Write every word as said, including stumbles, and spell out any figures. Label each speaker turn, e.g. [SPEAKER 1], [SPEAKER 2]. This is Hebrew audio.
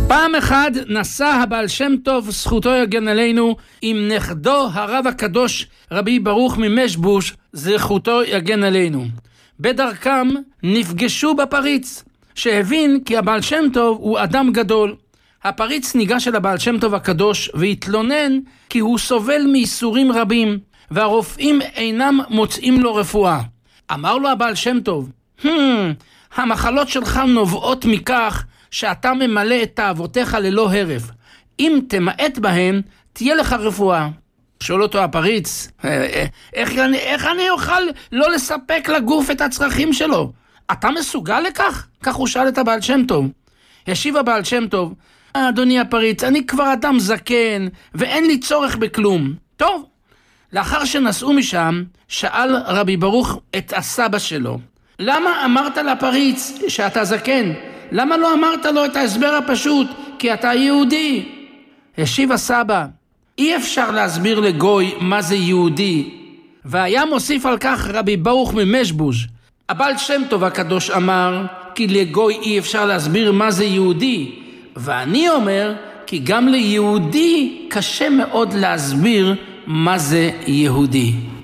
[SPEAKER 1] פעם אחד נסע הבעל שם טוב, זכותו יגן עלינו, עם נכדו הרב הקדוש רבי ברוך ממשבוש, זכותו יגן עלינו. בדרכם נפגשו בפריץ, שהבין כי הבעל שם טוב הוא אדם גדול. הפריץ ניגש אל הבעל שם טוב הקדוש והתלונן כי הוא סובל מייסורים רבים, והרופאים אינם מוצאים לו רפואה. אמר לו הבעל שם טוב, hmm, המחלות שלך נובעות מכך שאתה ממלא את תאוותיך ללא הרף. אם תמעט בהן, תהיה לך רפואה. שואל אותו הפריץ, איך אני, איך אני אוכל לא לספק לגוף את הצרכים שלו? אתה מסוגל לכך? כך הוא שאל את הבעל שם טוב. השיב הבעל שם טוב, אדוני הפריץ, אני כבר אדם זקן, ואין לי צורך בכלום. טוב. לאחר שנסעו משם, שאל רבי ברוך את הסבא שלו, למה אמרת לפריץ שאתה זקן? למה לא אמרת לו את ההסבר הפשוט? כי אתה יהודי. השיב הסבא, אי אפשר להסביר לגוי מה זה יהודי. והיה מוסיף על כך רבי ברוך ממשבוש, הבעל שם טוב הקדוש אמר, כי לגוי אי אפשר להסביר מה זה יהודי. ואני אומר, כי גם ליהודי קשה מאוד להסביר מה זה יהודי.